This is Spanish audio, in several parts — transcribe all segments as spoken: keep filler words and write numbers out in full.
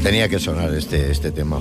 Tenía que sonar este, este tema.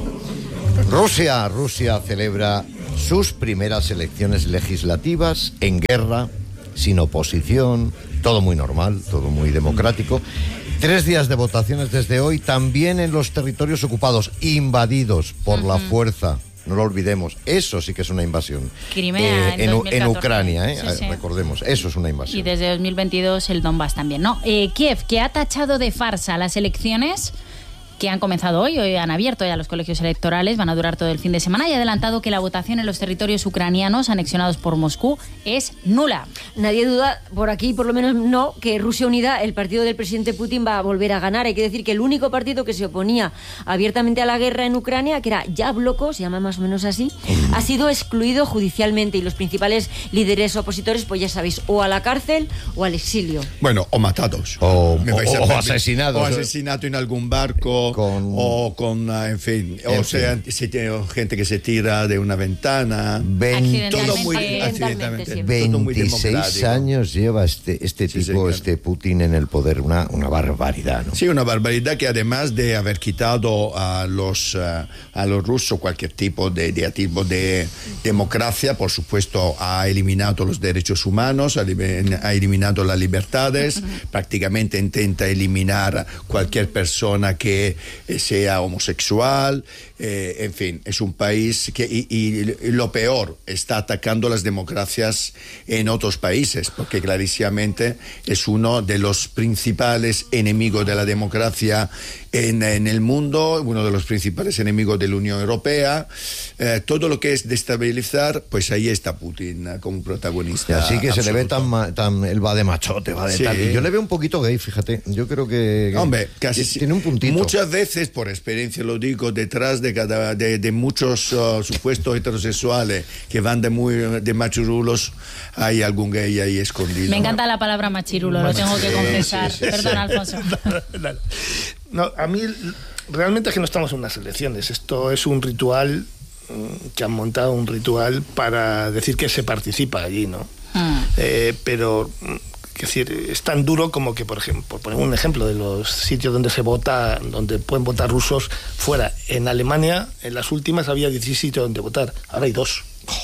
Rusia, Rusia celebra sus primeras elecciones legislativas en guerra, sin oposición, todo muy normal, todo muy democrático. Tres días de votaciones desde hoy, también en los territorios ocupados, invadidos por uh-huh. la fuerza. No lo olvidemos, eso sí que es una invasión. Crimea, eh, en, en Ucrania, ¿eh? Sí, sí. Recordemos, eso es una invasión. Y desde dos mil veintidós el Donbass también, ¿no? Eh, Kiev, que ha tachado de farsa las elecciones que han comenzado hoy, hoy han abierto ya los colegios electorales, van a durar todo el fin de semana, y ha adelantado que la votación en los territorios ucranianos anexionados por Moscú es nula. Nadie duda, por aquí por lo menos no, que Rusia Unida, el partido del presidente Putin, va a volver a ganar. Hay que decir que el único partido que se oponía abiertamente a la guerra en Ucrania, que era Yabloko, se llama más o menos así, ha sido excluido judicialmente, y los principales líderes opositores, pues ya sabéis, o a la cárcel o al exilio. Bueno, o matados. O, o, o asesinados. O asesinato en algún barco. Con, o con, en fin, en o sea, fin. Si tiene gente que se tira de una ventana. veinte, todo muy accidentalmente. veintiséis años lleva este, este tipo, sí, sí, este Putin en el poder, una, una barbaridad, ¿no? Sí, una barbaridad que además de haber quitado a los, uh, a los rusos cualquier tipo de, de, tipo de democracia, por supuesto, ha eliminado los derechos humanos, ha, ha eliminado las libertades, prácticamente intenta eliminar cualquier persona que sea homosexual, eh, en fin, es un país que, y, y lo peor, está atacando las democracias en otros países, porque clarísimamente es uno de los principales enemigos de la democracia en, en el mundo, uno de los principales enemigos de la Unión Europea. Eh, todo lo que es destabilizar, pues ahí está Putin eh, como protagonista. Así que absoluto. Se le ve tan, tan, él va de machote, va de sí. tal. Y yo le veo un poquito gay, fíjate. Yo creo que, que hombre, casi tiene un puntito. Muchas veces, por experiencia lo digo, detrás de cada de, de muchos uh, supuestos heterosexuales que van de muy de machirulos, hay algún gay ahí escondido. Me encanta, ¿no?, la palabra machirulo, lo tengo que confesar. Sí, sí, sí, Perdón, sí. Alfonso. No, no, no, a mí realmente es que no estamos en unas elecciones. Esto es un ritual que han montado, un ritual para decir que se participa allí, ¿no? Mm. Eh, pero es decir, es tan duro como que, por ejemplo, por poner un ejemplo de los sitios donde se vota, donde pueden votar rusos fuera. En Alemania, en las últimas había dieciséis sitios donde votar, ahora hay dos,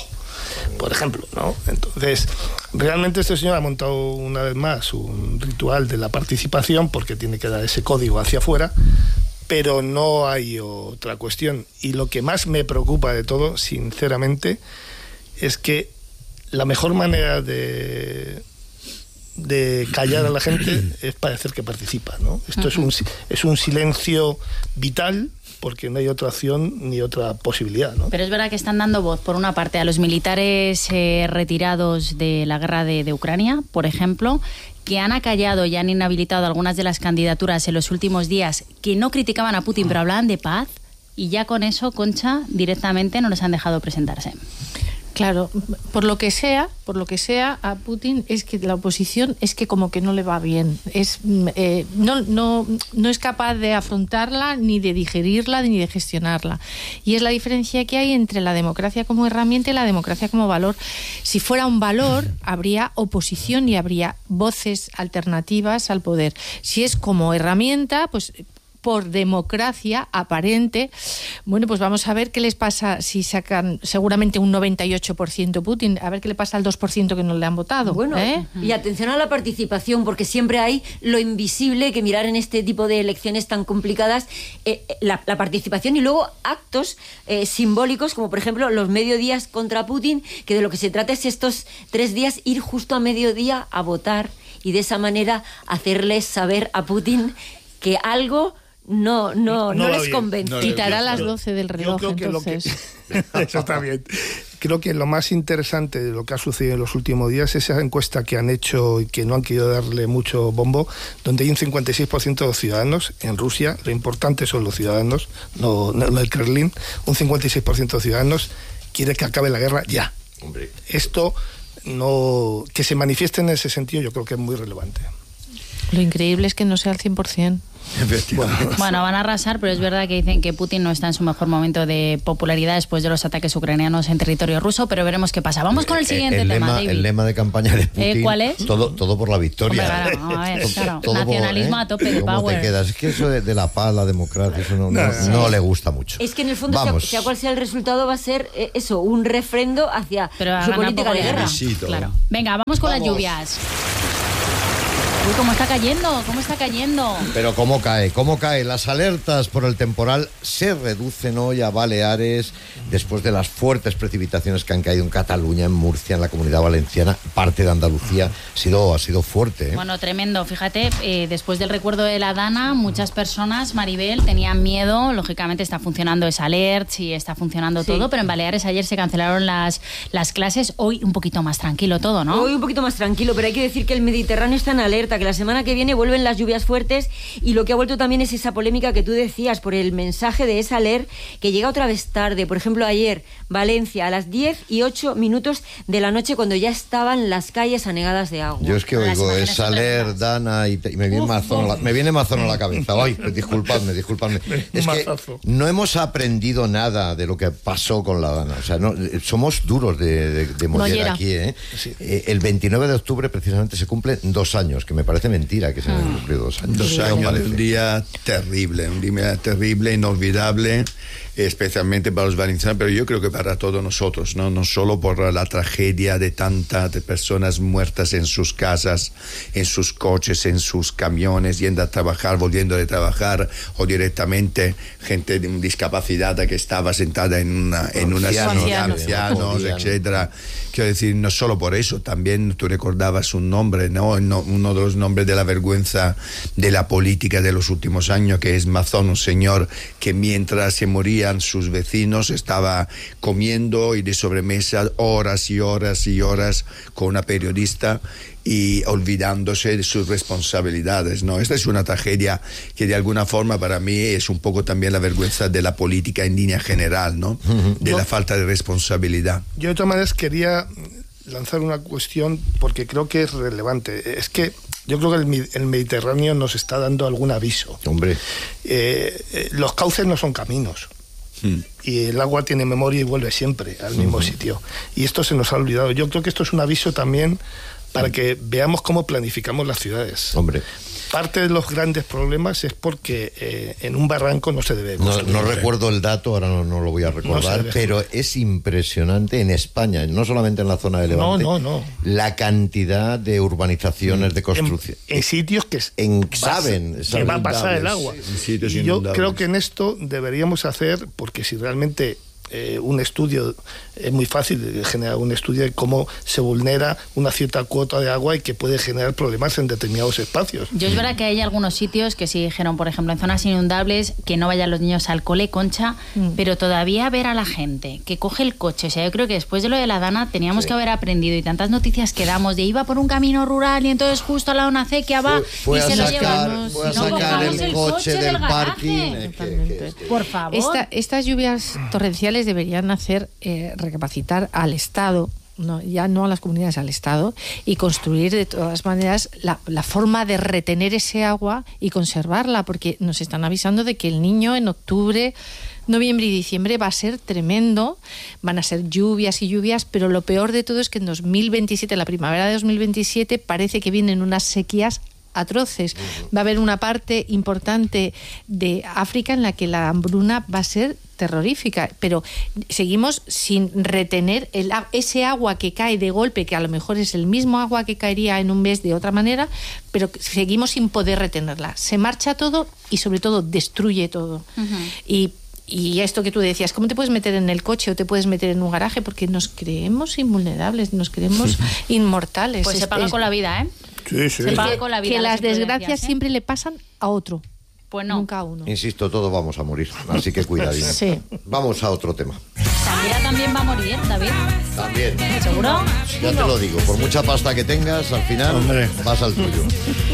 por ejemplo, ¿no? Entonces, realmente este señor ha montado una vez más un ritual de la participación porque tiene que dar ese código hacia afuera, pero no hay otra cuestión. Y lo que más me preocupa de todo, sinceramente, es que la mejor manera de... de callar a la gente es parecer que participa, ¿no? Esto uh-huh. es un es un silencio vital porque no hay otra acción ni otra posibilidad, ¿no? Pero es verdad que están dando voz, por una parte, a los militares eh, retirados de la guerra de, de Ucrania, por ejemplo, que han acallado y han inhabilitado algunas de las candidaturas en los últimos días que no criticaban a Putin, pero hablaban de paz, y ya con eso, Concha, directamente no les han dejado presentarse. Claro, por lo que sea, por lo que sea, a Putin es que la oposición es que como que no le va bien, es eh, no no no es capaz de afrontarla, ni de digerirla, ni de gestionarla. Y es la diferencia que hay entre la democracia como herramienta y la democracia como valor. Si fuera un valor, habría oposición y habría voces alternativas al poder. Si es como herramienta, pues por democracia aparente, bueno, pues vamos a ver qué les pasa si sacan seguramente un noventa y ocho por ciento Putin, a ver qué le pasa al dos por ciento que no le han votado. Bueno, ¿eh? Y atención a la participación, porque siempre hay lo invisible que mirar en este tipo de elecciones tan complicadas, eh, la, la participación y luego actos eh, simbólicos, como por ejemplo los mediodías contra Putin, que de lo que se trata es estos tres días ir justo a mediodía a votar y de esa manera hacerles saber a Putin que algo no no no, no les convence. No, quitará las doce del reloj, yo creo que entonces. Lo que, eso está bien. Creo que lo más interesante de lo que ha sucedido en los últimos días es esa encuesta que han hecho y que no han querido darle mucho bombo, donde hay un cincuenta y seis por ciento de los ciudadanos en Rusia, lo importante son los ciudadanos, no, no el Kremlin, un cincuenta y seis por ciento de ciudadanos quiere que acabe la guerra ya. Hombre. Esto, no que se manifieste en ese sentido, yo creo que es muy relevante. Lo increíble es que no sea al cien por ciento. Efectivamente. Bueno, van a arrasar, pero es verdad que dicen que Putin no está en su mejor momento de popularidad después de los ataques ucranianos en territorio ruso, pero veremos qué pasa. Vamos con el siguiente el tema, lema, David. El lema de campaña de Putin. ¿Eh, ¿Cuál es? Todo, todo por la victoria. Hombre, claro, a ver, claro. Todo por, Nacionalismo ¿eh? a tope de ¿Cómo power. te quedas? Es que eso de, de la paz, la democracia, eso no, no, Sí. no le gusta mucho. Es que en el fondo, sea, Vamos. sea cual sea el resultado, va a ser eh, eso, un refrendo hacia Pero su hagan un política poco de de guerra. Besito. Claro. Venga, vamos con Vamos. las lluvias. Uy, ¿cómo está cayendo? ¿Cómo está cayendo? Pero ¿cómo cae? ¿Cómo cae? Las alertas por el temporal se reducen hoy a Baleares después de las fuertes precipitaciones que han caído en Cataluña, en Murcia, en la Comunidad Valenciana, parte de Andalucía. Ha sido, ha sido fuerte, ¿eh? Bueno, tremendo. Fíjate, eh, después del recuerdo de la Dana, muchas personas, Maribel, tenían miedo. Lógicamente está funcionando esa alert y está funcionando Sí. todo, pero en Baleares ayer se cancelaron las, las clases. Hoy un poquito más tranquilo todo, ¿no? Hoy un poquito más tranquilo, pero hay que decir que el Mediterráneo está en alerta, que la semana que viene vuelven las lluvias fuertes y lo que ha vuelto también es esa polémica que tú decías por el mensaje de esa alert que llega otra vez tarde. Por ejemplo, ayer, Valencia, a las diez y ocho minutos de la noche, cuando ya estaban las calles anegadas de agua. Yo es que Las oigo imágenes es son Saler, tremendas. Dana y, te- y me, viene Uf, Mazón a la, me viene Mazón a la cabeza. Ay, disculpadme, disculpadme. Es que Mazazo. no hemos aprendido nada de lo que pasó con la Dana. O sea, no, eh, somos duros de, de, de moller Mollera. aquí, ¿eh? Eh, El veintinueve de octubre precisamente se cumplen dos años, que me parece mentira que se hayan cumplido dos años. Dos No años, parece. un día terrible, un día terrible, inolvidable, especialmente para los valencianos, pero yo creo que para todos nosotros, no, no solo por la tragedia de tantas de personas muertas en sus casas, en sus coches, en sus camiones, yendo a trabajar, volviendo de trabajar, o directamente gente de discapacidad que estaba sentada en una, en una Ancianos, silla, ancianos. ancianos, Podían. etcétera. Quiero decir, no solo por eso, también tú recordabas un nombre, ¿no? No- uno de los nombres de la vergüenza de la política de los últimos años, que es Mazón, un señor que mientras se morían sus vecinos estaba comiendo y de sobremesa horas y horas y horas con una periodista y olvidándose de sus responsabilidades, ¿no? Esta es una tragedia que de alguna forma para mí es un poco también la vergüenza de la política en línea general, ¿no? De Yo- la falta de responsabilidad. Yo de todas maneras quería lanzar una cuestión porque creo que es relevante. Es que yo creo que el, Mi- el Mediterráneo nos está dando algún aviso. Hombre, Eh, eh, los cauces no son caminos. Hmm. Y el agua tiene memoria y vuelve siempre al mismo sitio. Y esto se nos ha olvidado. Yo creo que esto es un aviso también para que veamos cómo planificamos las ciudades. hombre. Parte de los grandes problemas es porque eh, en un barranco no se debe No, construir. no recuerdo el dato, ahora no, no lo voy a recordar, No sé. pero es impresionante en España, no solamente en la zona de Levante, No, no, no. la cantidad de urbanizaciones, de en, construcción. en sitios que, En- va a- saben, que saben va a pasar el inundables, agua. sí, en sitios Y yo inundables. creo que en esto deberíamos hacer, porque si realmente eh, un estudio, es muy fácil generar un estudio de cómo se vulnera una cierta cuota de agua y que puede generar problemas en determinados espacios. Yo es verdad que hay algunos sitios que sí dijeron, por ejemplo, en zonas inundables, que no vayan los niños al cole, Concha, pero todavía ver a la gente que coge el coche. O sea, yo creo que después de lo de la Dana teníamos que haber aprendido y tantas noticias que damos de iba por un camino rural y entonces justo al lado una acequia va Fue y a se lo sacar, lleva. fue a No sacar cojamos el coche del garaje. parking. eh, que- Totalmente. que- Por favor. Esta- estas lluvias torrenciales deberían hacer eh, recapacitar al Estado, no, ya no a las comunidades, al Estado, y construir de todas maneras la, la forma de retener ese agua y conservarla, porque nos están avisando de que el Niño en octubre, noviembre y diciembre va a ser tremendo, van a ser lluvias y lluvias, pero lo peor de todo es que en dos mil veintisiete, la primavera de dos mil veintisiete, parece que vienen unas sequías atroces. Va a haber una parte importante de África en la que la hambruna va a ser terrorífica, pero seguimos sin retener el, a- ese agua que cae de golpe, que a lo mejor es el mismo agua que caería en un mes de otra manera, pero que seguimos sin poder retenerla. Se marcha todo y sobre todo destruye todo. Y Y esto que tú decías, ¿cómo te puedes meter en el coche o te puedes meter en un garaje? Porque nos creemos invulnerables, nos creemos inmortales. Pues se Es- paga es- con la vida, ¿eh? Sí, sí. Se que- paga con la vida que las imprudencias, desgracias ¿eh? siempre le pasan a otro, Pues no. nunca a uno. Insisto, todos vamos a morir, así que cuidadín. Sí. Vamos a otro tema. Shakira también va a morir, David. También. ¿Seguro? Ya te lo digo, por mucha pasta que tengas, al final Hombre. vas al tuyo.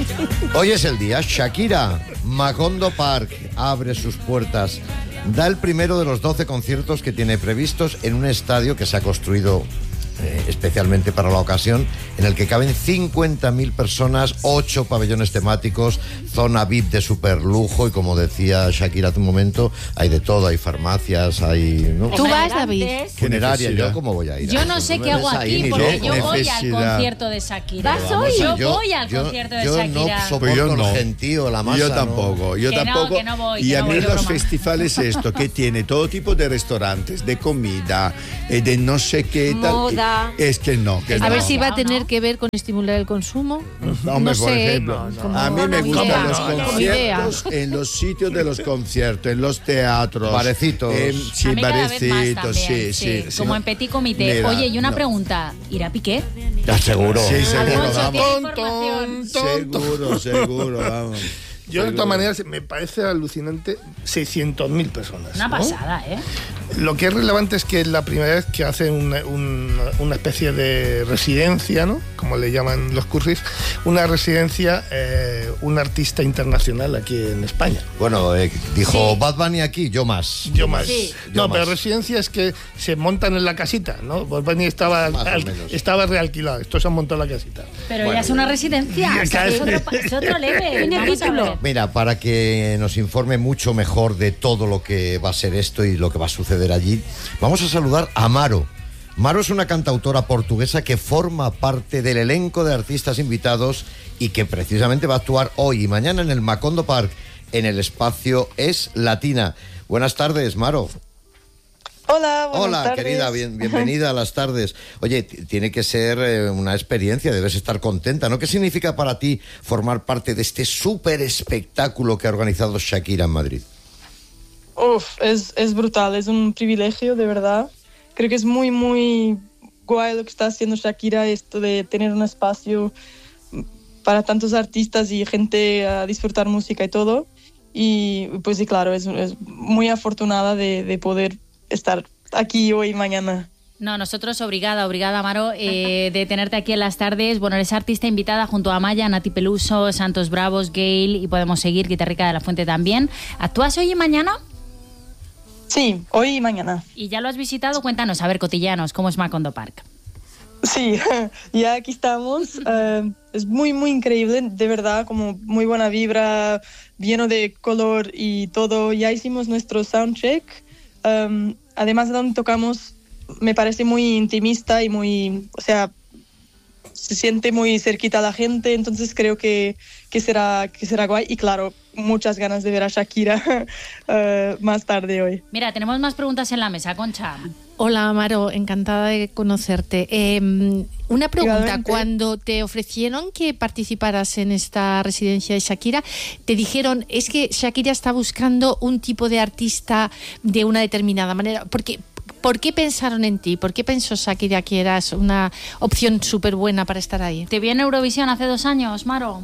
Hoy es el día. Shakira, Macondo Park, abre sus puertas. Da el primero de los doce conciertos que tiene previstos en un estadio que se ha construido eh, especialmente para la ocasión, en el que caben cincuenta mil personas, ocho pabellones temáticos, zona V I P de superlujo y, como decía Shakira hace un momento, hay de todo, hay farmacias, hay... ¿no? Tú vas, David. Funeraria, ¿yo cómo voy a ir? Yo no sé qué hago aquí, porque yo voy al Necesidad. concierto de Shakira. ¿Vas hoy? Yo, Yo- voy al yo- concierto de yo Shakira. no soporto Pues yo no. el gentío, la masa. Yo ¿no? tampoco, yo Que no, tampoco. que no voy, y que a no mí voy, qué los broma. festivales esto, que tiene todo tipo de restaurantes, de comida, eh, de no sé qué tal. Moda. Es que no, que A no. ver si va a No, tener no. que ver con estimular el consumo. No, hombre, no por sé, ejemplo, como- a mí me como gustan idea, los como idea. conciertos en los sitios de los conciertos, en los teatros. Barecitos. en- sí, a mí cada vez más barecitos, también, sí, sí. Como sí. en Petit Comité. Mira, Oye, y una no. pregunta, ¿irá Piqué? Ya, seguro. Sí, seguro, Alfonso, vamos. ¿tiene información? Seguro, seguro, vamos. Yo, de Seguro. todas maneras, me parece alucinante seiscientos mil personas. Una ¿no? pasada, ¿eh? Lo que es relevante es que es la primera vez que hacen una, una, una especie de residencia, ¿no? Como le llaman los cursis, una residencia, eh, un artista internacional aquí en España. Bueno, eh, dijo Sí. Bad Bunny aquí, yo más. Yo más. Sí. Yo No, más. pero residencia es que se montan en la casita, ¿no? Bad Bunny estaba, Más o al- menos. estaba realquilado, estos se han montado en la casita. Pero ya es una residencia. Ya o sea, casi. es, otro, pa- es otro level. Tiene Vamos a título. ver. Mira, para que nos informe mucho mejor de todo lo que va a ser esto y lo que va a suceder allí, vamos a saludar a Maro. Maro es una cantautora portuguesa que forma parte del elenco de artistas invitados y que precisamente va a actuar hoy y mañana en el Macondo Park, en el espacio Es Latina. Buenas tardes, Maro. Hola, buenas Hola, tardes. querida, bien- bienvenida a las tardes. Oye, t- tiene que ser eh, una experiencia, debes estar contenta, ¿no? ¿Qué significa para ti formar parte de este súper espectáculo que ha organizado Shakira en Madrid? Uf, es, es brutal, es un privilegio, de verdad. Creo que es muy, muy guay lo que está haciendo Shakira, esto de tener un espacio para tantos artistas y gente a disfrutar música y todo. Y pues sí, claro, es, es muy afortunada de, de poder estar aquí hoy y mañana. No, nosotros obrigada, obrigada, Maro, eh, de tenerte aquí en las tardes. Bueno, eres artista invitada junto a Amaya, Nati Peluso, Santos Bravos, Gail y podemos seguir, Guitarrica de la Fuente también. ¿Actúas hoy y mañana? Sí, hoy y mañana. ¿Y ya lo has visitado? Cuéntanos, a ver, cotillanos, ¿cómo es Macondo Park? Sí, ya aquí estamos. Eh, es muy, muy increíble, de verdad, como muy buena vibra, lleno de color y todo. Ya hicimos nuestro soundcheck. Um, además de donde tocamos, me parece muy intimista y muy, o sea, se siente muy cerquita a la gente, entonces creo que, que, será, que será guay. Y claro, muchas ganas de ver a Shakira uh, más tarde hoy. Mira, tenemos más preguntas en la mesa, Concha. Hola, Amaro, encantada de conocerte. Eh, una pregunta, Igualmente. cuando te ofrecieron que participaras en esta residencia de Shakira, te dijeron, es que Shakira está buscando un tipo de artista de una determinada manera, porque... ¿Por qué pensaron en ti? ¿Por qué pensó Shakira que eras una opción súper buena para estar ahí? ¿Te vi en Eurovisión hace dos años, Maro?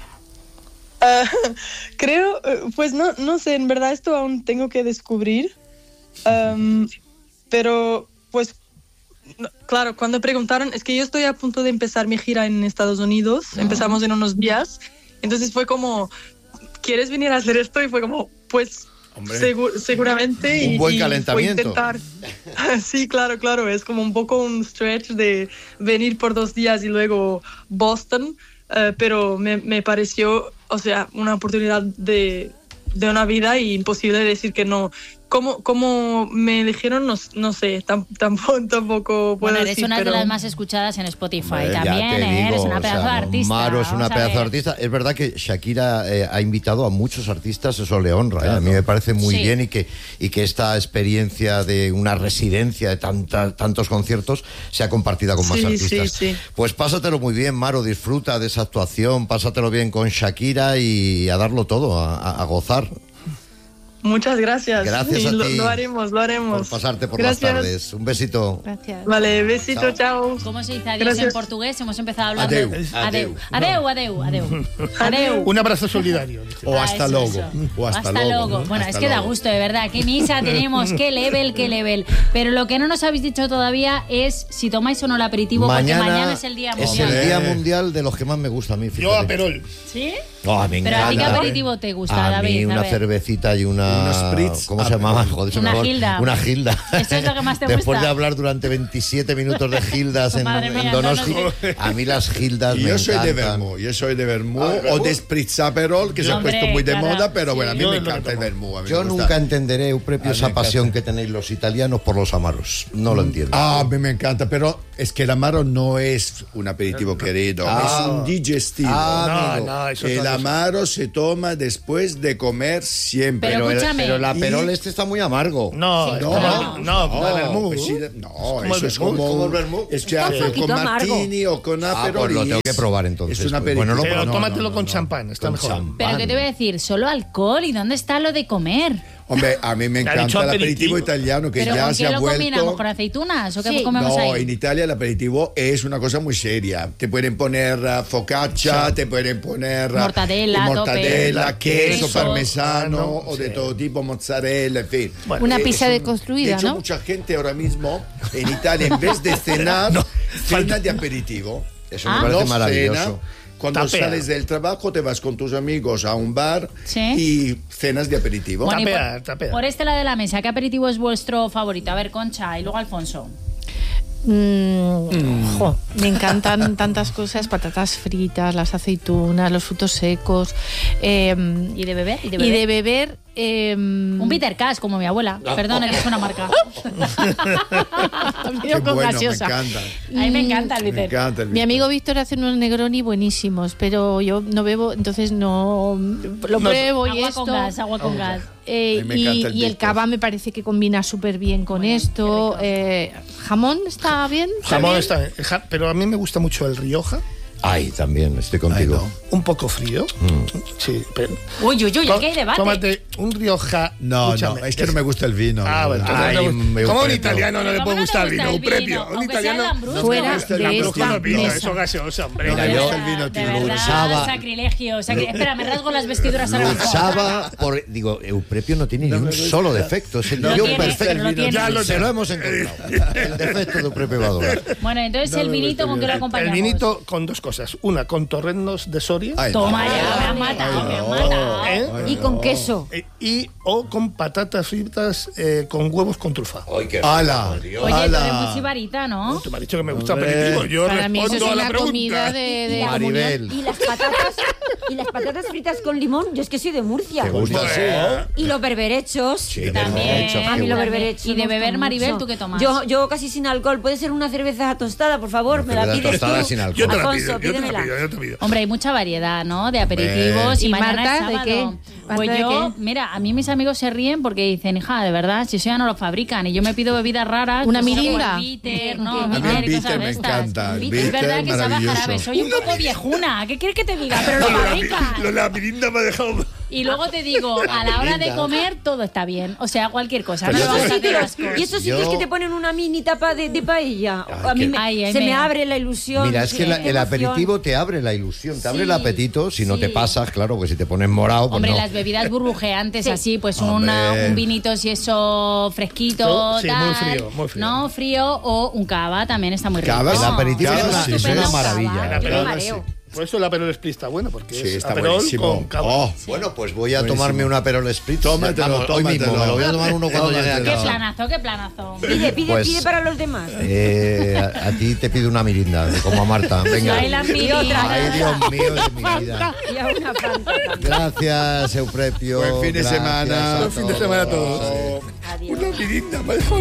Uh, creo, uh, pues no, no sé, en verdad esto aún tengo que descubrir. Um, pero, pues, no, claro, cuando preguntaron, es que yo estoy a punto de empezar mi gira en Estados Unidos, empezamos en unos días, entonces fue como, ¿quieres venir a hacer esto? Y fue como, pues... Segu- seguramente Un y, buen y calentamiento. fue intentar. Sí, claro, claro, es como un poco un stretch de venir por dos días y luego Boston, uh, pero me, me pareció, o sea, una oportunidad de, de una vida y imposible decir que no. ¿Cómo, cómo me eligieron? No, no sé, tam, tampoco, tampoco puedo Bueno, eres decir, una pero... de las más escuchadas en Spotify Hombre, ya también, te ¿eh? digo, Eres una o sea, pedazo de artista. Maro es una Vamos a pedazo de ver. artista. Es verdad que Shakira eh, ha invitado a muchos artistas, eso le honra. ¿eh? A mí me parece muy Sí. bien y que, y que esta experiencia de una residencia de tanta, tantos conciertos sea compartida con más Sí, artistas. sí, sí. Pues pásatelo muy bien, Maro, disfruta de esa actuación, pásatelo bien con Shakira y a darlo todo, a, a- a gozar. Muchas gracias. Gracias Sí, a lo, ti lo haremos, lo haremos. Por pasarte por Gracias. las tardes. Un besito. Gracias. Vale, besito, Chao. chao. ¿Cómo se dice adiós Gracias. en portugués? Hemos empezado hablando... Adeu. Adeu. Adeu, adeu, adeu. Adeu. Un abrazo solidario. dice. O Ah, hasta eso, luego. eso. O hasta, luego. Bueno, Hasta es que da luego. gusto, de verdad. Qué misa tenemos, qué level, qué level. Pero lo que no nos habéis dicho todavía es si tomáis o no el aperitivo, porque mañana es el día es mundial. el día Eh. mundial de los que más me gusta a mí. Yo fíjate. a Perol. ¿Sí? Oh, me Pero a ti qué encanta. aperitivo te gusta, A David. mí A una ver. cervecita y una una... Unos spritz. ¿Cómo se llamaba? Joder, se me Una va- gilda. Una gilda. Esto es lo que más te Después gusta. de hablar durante veintisiete minutos de gildas en, Madre en mía, Donosti, Donosti. a mí las gildas Y me yo soy de encantan. vermú, yo soy de vermú Ah, o vermú. de spritzaperol, que se ha Hombre, puesto muy de claro, moda, pero sí. bueno, a mí Yo me es lo que encanta el tomo. vermú. a mí Yo me gusta. nunca entenderé, Eupropio, A mí esa me pasión encanta. que tenéis los italianos por los amaros. No lo entiendo. Ah, a mí me encanta, pero es que el amaro no es un aperitivo querido, Ah. es un digestivo. Ah, No, amigo. no, eso el otra cosa. amaro se toma después de comer siempre. Pero el, escúchame. pero el aperol Y- este está muy amargo. No, Sí, es No, como, no, no, como el vermú. pues sí, no, como eso el es vermú, como, como el vermú. es que Está un hace poquito con amargo. martini o con Ah, aperol. pues lo y tengo es- que probar entonces. Es un pues. aperitivo. Bueno, lo Pero probo- no, tómatelo no, no, con no. champán, está Con mejor. champán. Pero ¿qué te voy a decir? Solo alcohol. ¿Y dónde está lo de comer? Hombre, a mí me Ha dicho encanta el aperitivo. aperitivo italiano que ¿Pero ya con se qué ha lo vuelto. combinamos? ¿Con aceitunas? ¿O qué Sí. comemos No, ahí? en Italia el aperitivo es una cosa muy seria. Te pueden poner uh, focaccia, te pueden poner uh, Mortadela, mortadela, tope. queso, Queso. parmesano Ah, no, o de sí. todo tipo, mozzarella, en fin. Bueno, Una Eh, pizza es un- deconstruida, De hecho, ¿no? mucha gente ahora mismo en Italia, en vez de cenar, cena de aperitivo. Eso Ah. me parece No maravilloso. cena. Cuando Tapea. sales del trabajo te vas con tus amigos a un bar Sí. y cenas de aperitivo. Bueno, y Tapea, por, tapea. por este lado de la mesa, ¿qué aperitivo es vuestro favorito? A ver, Concha, y luego Alfonso. Mm, jo, me encantan tantas cosas, patatas fritas, las aceitunas, los frutos secos. eh, ¿Y de beber? ¿Y de y beber? de beber. eh, Un bitter cash, como mi abuela. Perdón, que es una marca. Qué vino con bueno, gaseosa. me encanta. A mí me encanta el Me bitter. encanta el Mi bitter. amigo Víctor hace unos Negroni buenísimos, pero yo no bebo, entonces no lo pruebo y Agua esto. con gas, agua con gas. Eh, A mí me y encanta el y el Víctor. cava me parece que combina súper bien con esto. Eh, jamón está bien. Jamón ¿También? está bien. Ja- Pero a mí me gusta mucho el Rioja. Ay, también, estoy contigo. Ay, Un poco frío. Mm. Sí, pero. Uy, uy, uy, aquí hay debate. Tómate un Rioja. No, escúchame, no, es que no me gusta el vino. Ah, no, bueno, no. entonces Ay, no- me ¿cómo a un preto. italiano no Pero le ¿cómo puede no te gustar el gusta vino? el Un premio. vino? Un Aunque sea italiano. lambrusco. Fuera me gusta el de lambrusco, esta No, vino, mesa. eso gaseoso, hombre. Mira, De yo- verdad, el vino de tibio. verdad, Luchaba- sacrilegio. sacri- Espera, me rasgo las vestiduras ahora mismo. Luchaba por. Digo, Euprepio no tiene ni un solo defecto. Es el Lo guión tiene, perfecto. pero lo tiene. Ya lo Se lo hemos encontrado. El defecto de Euprepio Badora. Bueno, entonces el vinito, ¿con qué lo El acompañamos? vinito con dos cosas. Una, con torrendos de Soria. Ay, Toma no. ya, me han matado, me han matado. ¿eh? Y con queso. Eh, Y o con patatas fritas eh, con huevos con trufa. Ay, qué ¡Hala! Oye, tú ¡Hala! eres muy sibarita, ¿no? Tú me has dicho que me gusta Hombre. aperitivo. Yo Para mí eso es respondo a la una pregunta. comida de, de Maribel. comunión. Y las patatas, y las patatas fritas con limón, yo es que soy de Murcia. ¿Te gusta así, eh? Y los berberechos. Sí, También. berberecho, A mí los qué berberechos. Y de me beber, gustan Maribel, mucho. ¿tú qué tomas? Yo, yo casi sin alcohol. Puede ser una cerveza tostada, por favor. Me la cerveza pides tostada tú. sin alcohol. Yo te la Alfonso, pido, yo te la pídemela. pido, yo te pido. Hombre, hay mucha variedad, ¿no? De aperitivos. ¿Y Y, mañana Marta, es de sábado. qué? Pues ¿Marta de yo, qué? mira, a mí mis amigos se ríen porque dicen, hija, de verdad, si eso ya no lo fabrican. Y yo me pido bebidas raras. ¿Una pues, mirinda? como el bitter, ¿Qué? no, A mí bitter el y cosas bitter de me estas. encanta, el Es bitter verdad que sabe a maravilloso. jarabe. Soy un poco viejuna. ¿Qué quieres que te diga? Pero lo Lo de la- fabrican. lo de la mirinda me ha dejado. Y luego te digo, a la hora de comer todo está bien. O sea, cualquier cosa. No Y nos esos vamos a hacer sitios, asco. y esos sitios Yo- que te ponen una mini tapa de, de paella. A mí qué- me- Ay, ay, se me me- abre la ilusión. Mira, es que la- qué el emoción. aperitivo te abre la ilusión, te abre el Sí, apetito. Si no te sí. pasas, claro, que si te pones morado, pues Hombre, no. las bebidas burbujeantes Sí. así, pues Hombre. una, un vinito si eso fresquito, Sí, tal, muy frío, muy frío. no frío, o un cava también está muy rico. Cava, El aperitivo Cava, es una, sí, es sí. una Estupendo, maravilla. cava. El Yo me aperol, mareo. Por eso el Aperol Spritz está bueno, porque Sí, es está Aperol buenísimo. con cava. Oh, Bueno, pues voy a Buenísimo. tomarme un Aperol Spritz. Tómatelo, Vamos, hoy mismo, tómatelo. me lo voy a tomar uno cuando llegue a Tómatelo. Qué casa. planazo, qué planazo. Pide, pide, Pues- pide para los demás. Eh, a, a ti te pido una mirinda, como a Marta. Venga. Bailan Y mirinda. otra. Ay, Dios mío de mi vida. Y a una fanta también. Gracias, Euprepio. Buen fin de Gracias semana. a Buen fin de semana a todos. Adiós. Una mirinda me ha dejado